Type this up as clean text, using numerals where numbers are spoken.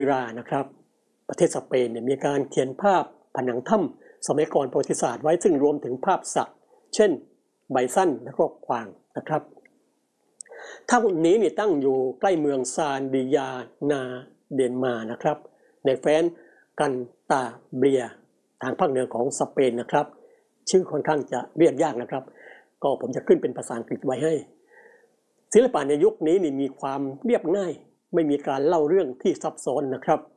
รานะครับประเทศสเปนเนี่ยมีการเขียนภาพผนังถ้ำสมัยก่อนประวัติศาสตร์ไว้ซึ่งรวมถึงภาพสัตว์เช่นไบซันและก็กวางนะครับถ้ำนี้เนี่ยตั้งอยู่ใกล้เมืองซานดิยานาเดนมานะครับในแคว้นกันตาเบียทางภาคเหนือของสเปนนะครับชื่อค่อนข้างจะเรียกยากนะครับก็ผมจะขึ้นเป็นภาษาอังกฤษไว้ให้ศิลปะในยุคนี้นี่มีความเรียบง่ายไม่มีการเล่าเรื่องที่ซับซ้อนนะครับ